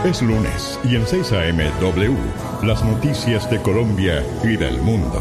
Es lunes y en 6 a.m. W, las noticias de Colombia y del mundo.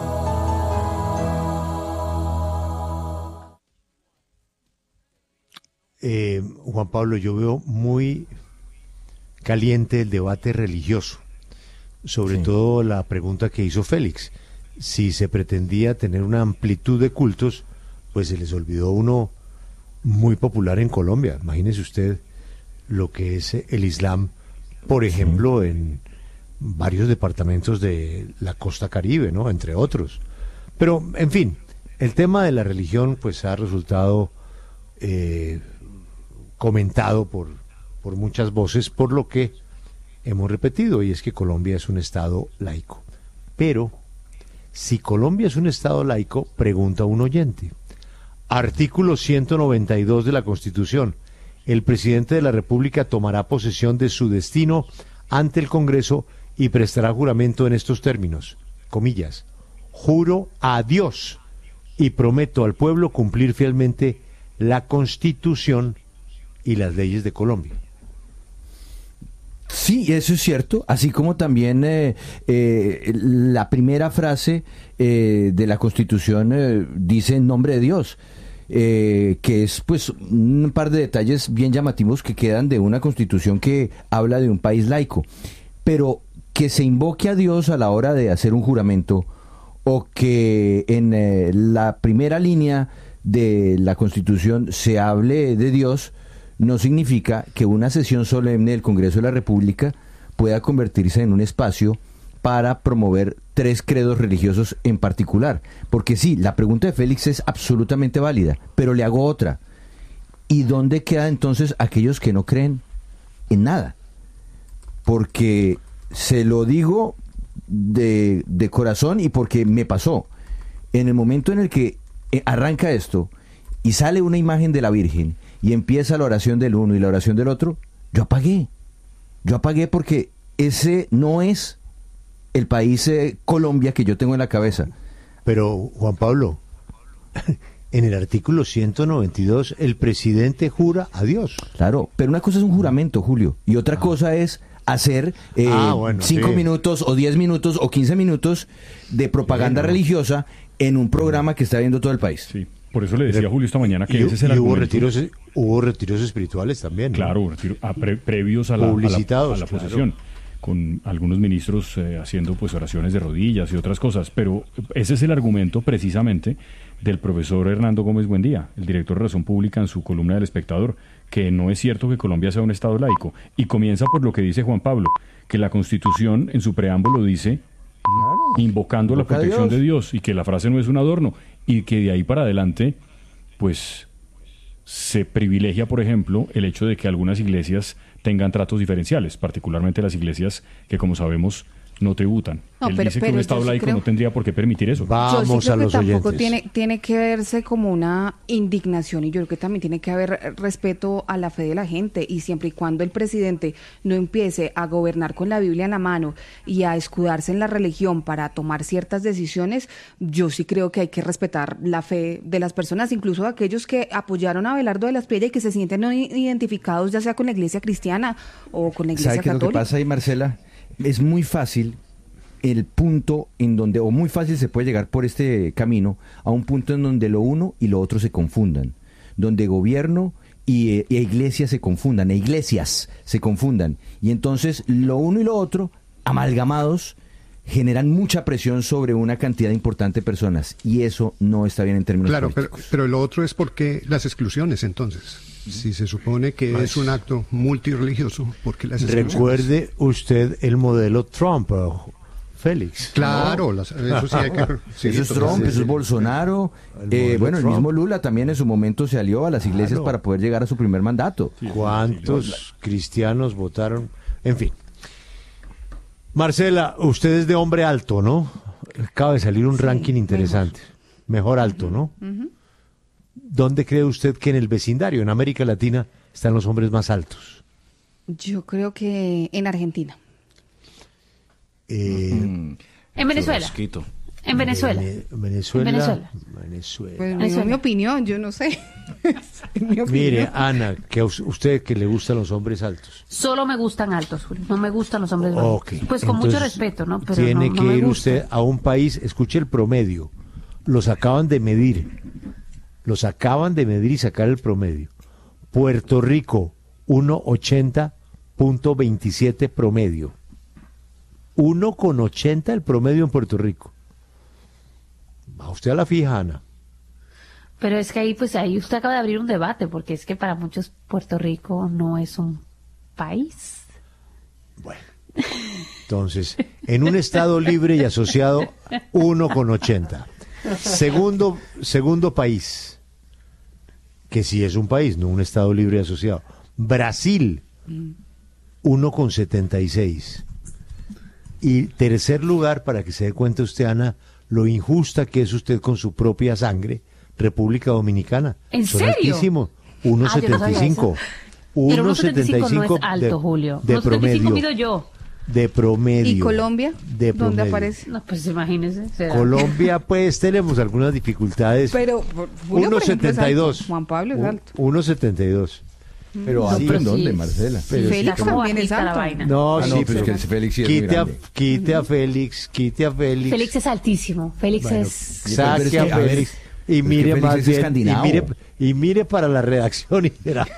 Juan Pablo, yo veo muy caliente el debate religioso, sobre todo la pregunta que hizo Félix. Si se pretendía tener una amplitud de cultos, pues se les olvidó uno muy popular en Colombia. Imagínese usted lo que es el Islam, por ejemplo, en varios departamentos de la costa Caribe, ¿no? Entre otros. Pero, en fin, el tema de la religión pues ha resultado comentado por muchas voces, por lo que hemos repetido, y es que Colombia es un estado laico. Pero, si Colombia es un estado laico, pregunta un oyente, artículo 192 de la Constitución, el presidente de la República tomará posesión de su destino ante el Congreso y prestará juramento en estos términos, comillas, juro a Dios y prometo al pueblo cumplir fielmente la Constitución y las leyes de Colombia. Sí, eso es cierto, así como también la primera frase de la Constitución dice en nombre de Dios. Que es pues un par de detalles bien llamativos que quedan de una constitución que habla de un país laico, pero que se invoque a Dios a la hora de hacer un juramento, o que en la primera línea de la constitución se hable de Dios, no significa que una sesión solemne del Congreso de la República pueda convertirse en un espacio para promover 3 credos religiosos en particular. Porque sí, la pregunta de Félix es absolutamente válida, pero le hago otra. ¿Y dónde quedan entonces aquellos que no creen en nada? Porque se lo digo de corazón y porque me pasó. En el momento en el que arranca esto y sale una imagen de la Virgen y empieza la oración del uno y la oración del otro, yo apagué. Yo apagué porque ese no es el país Colombia que yo tengo en la cabeza. Pero, Juan Pablo, en el artículo 192, el presidente jura a Dios. Claro, pero una cosa es un juramento, Julio, y otra cosa es hacer 5 minutos o 10 minutos o 15 minutos de propaganda religiosa en un programa que está viendo todo el país. Sí, por eso le decía a Julio esta mañana que ese es el argumento. Hubo retiros espirituales también, ¿no? Claro, previos a la posesión. Claro. Con algunos ministros haciendo pues oraciones de rodillas y otras cosas, pero ese es el argumento precisamente del profesor Hernando Gómez Buendía, el director de Razón Pública, en su columna del Espectador, que no es cierto que Colombia sea un estado laico, y comienza por lo que dice Juan Pablo, que la Constitución en su preámbulo dice invocando la protección de Dios, y que la frase no es un adorno, y que de ahí para adelante pues se privilegia, por ejemplo, el hecho de que algunas iglesias tengan tratos diferenciales, particularmente las iglesias que, como sabemos, no tributan. Él dice que un Estado laico no tendría por qué permitir eso. Vamos a los oyentes. Tampoco tiene que verse como una indignación, y yo creo que también tiene que haber respeto a la fe de la gente, y siempre y cuando el presidente no empiece a gobernar con la Biblia en la mano y a escudarse en la religión para tomar ciertas decisiones, yo sí creo que hay que respetar la fe de las personas, incluso de aquellos que apoyaron a Abelardo de la Espriella y que se sienten no identificados ya sea con la iglesia cristiana o con la iglesia católica. ¿Sabe qué es lo que pasa ahí, Marcela? Es muy fácil el punto en donde, o muy fácil se puede llegar por este camino, a un punto en donde lo uno y lo otro se confundan, donde gobierno y iglesias se confundan, y entonces lo uno y lo otro, amalgamados, generan mucha presión sobre una cantidad importante de personas, y eso no está bien en términos políticos. Claro, pero lo otro es porque las exclusiones, entonces. Si se supone que es un acto multirreligioso, porque las exclusiones... Recuerde usted el modelo Trump, Félix. Claro, eso sí hay que... Sí, eso es Trump, eso es Bolsonaro. El mismo Lula también en su momento se alió a las iglesias para poder llegar a su primer mandato. ¿Cuántos cristianos votaron? En fin. Marcela, usted es de hombre alto, ¿no? Acaba de salir un ranking interesante. Mejor alto, ¿no? ¿Dónde cree usted que en el vecindario, en América Latina, están los hombres más altos? Yo creo que en Argentina. En Venezuela. En Venezuela. Venezuela. Pues es mi opinión, yo no sé. Mire, Ana, que a usted que le gustan los hombres altos. Solo me gustan altos, Julio. No me gustan los hombres bajos. Okay. Pues con Entonces, mucho respeto, ¿no? Pero tiene no que me ir gusta. usted a un país, escuche el promedio. Los acaban de medir. Y sacar el promedio. Puerto Rico, 1.80.27 promedio. 1.80 el promedio en Puerto Rico. Va usted a la fija, Ana. Pero es que ahí usted acaba de abrir un debate, porque es que para muchos Puerto Rico no es un país. Bueno, entonces, en un estado libre y asociado, 1.80. Segundo país, que sí es un país, no un estado libre y asociado. Brasil, 1.76. Y tercer lugar, para que se dé cuenta usted, Ana, lo injusta que es usted con su propia sangre, República Dominicana. ¿En Son serio? altísimos, 1.75. Pero 1.75 no es alto, Julio. De 1.75 promedio. mido yo. De promedio. ¿Y Colombia? De ¿Dónde promedio. aparece? No, pues imagínese. ¿será? Colombia, pues tenemos algunas dificultades. Pero Julio, por ejemplo, es alto. 1.72. Juan Pablo es alto. 1.72. Pero Sí, ¿en dónde, sí. Marcela? Pero Félix Está como también es bajita la alto. vaina. No, Ah, no, sí, pero es que ese Félix sí es muy grande. quite a Félix. Félix es altísimo. Félix Bueno, es... saque Pero es que, a a ver, Félix y es que mire Félix más es bien escandinavo. y mire para la redacción y verá.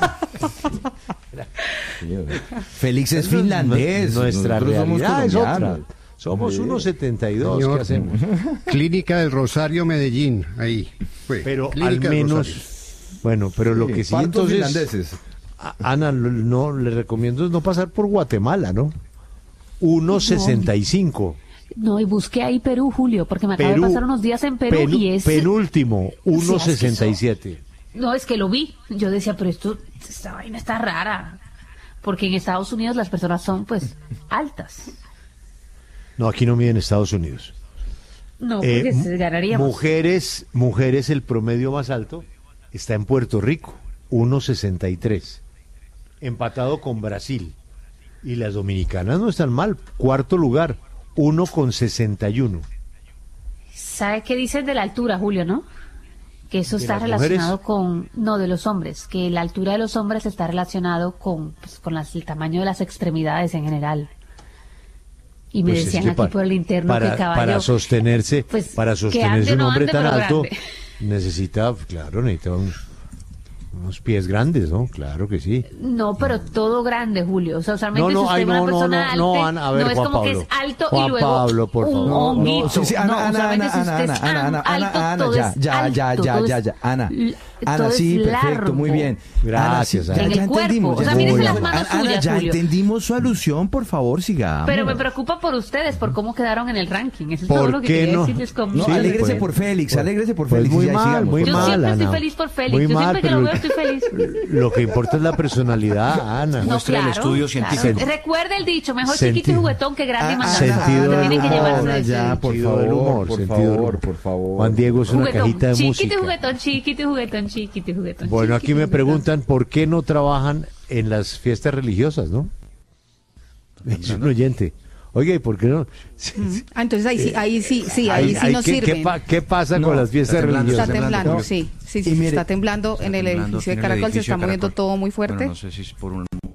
Félix es finlandés. Nuestra Nosotros somos realidad es otra. colombianos. Somos Sí. 1.72. Señor, ¿Qué hacemos? Clínica del Rosario, Medellín, ahí fue. Pero Clínica al del menos, Rosario. bueno, pero lo que sí Partos entonces, finlandeses. Ana, no le recomiendo es no pasar por Guatemala, ¿no? 1.65. No, y busqué ahí Perú, Julio, porque me acabo de pasar unos días en Perú y es... penúltimo, Sí, es que 1.67. No, es que lo vi. Yo decía, pero esta vaina está rara. Porque en Estados Unidos las personas son, pues, altas. No, aquí no miden Estados Unidos. No, porque se ganaríamos. Mujeres, el promedio más alto está en Puerto Rico, 1.63. Empatado con Brasil. Y las dominicanas no están mal. Cuarto lugar, 1.61. ¿Sabe qué dicen de la altura, Julio, no? Que eso ¿De está las relacionado mujeres? con... No, de los hombres. Que la altura de los hombres está relacionado con, pues, con el tamaño de las extremidades en general. Y me Pues es decían que aquí por el interno que el caballo... para sostenerse, pues, para que sostenerse ande, un no hombre ande, tan pero alto, grande. necesita unos pies grandes, ¿no? Claro que sí. No, pero todo grande, Julio. O sea, usualmente si usted ay, es una persona alta, Ana, a ver, no es Juan como Pablo. que es alto Juan y luego Pablo, por un favor. honguito. Sí, Ana, No, usualmente si usted es alto, todo es alto, todo es- Ana, todo sí, es perfecto, largo. muy bien. Gracias, Ana, Ana. En el cuerpo. O sea, mírese las manos Ana, suyas, ya Julio. entendimos su alusión, por favor, sigamos. Pero me preocupa por ustedes, por cómo quedaron en el ranking. Eso es ¿Por todo lo que qué quería no? decirles con No, Sí, alégrese pues, por Félix, alégrese por pues Félix. muy y ya mal, sigamos, muy por Yo favor. mal, siempre estoy Ana. feliz por Félix. Muy Yo mal, siempre que lo pero veo estoy feliz. Lo que importa es la personalidad, Ana. No, Muestra el claro, estudio claro. científico. Recuerde el dicho, mejor Sentido. chiquito y juguetón que grande y mandado. Sentido Usted del tiene que humor, llevarse de ese ya, dicho. por Sentido del favor, humor, por sentido favor, del humor. por favor. Juan Diego es una Juguetón, cajita de chiquito música. y juguetón, chiquito y juguetón, chiquito y juguetón. Bueno, aquí chiquito y me juguetón. preguntan por qué no trabajan en las fiestas religiosas, ¿no? Es un oyente. Oye, ¿y por qué no? Ah, entonces ahí sí no sirven. ¿Qué pasa No, con las fiestas está temblando, Está religiosas? temblando, No. sí, Y mire, está temblando en el edificio de tiene el Caracol, se edificio está de moviendo Caracol. todo muy fuerte. Bueno, no sé si es por un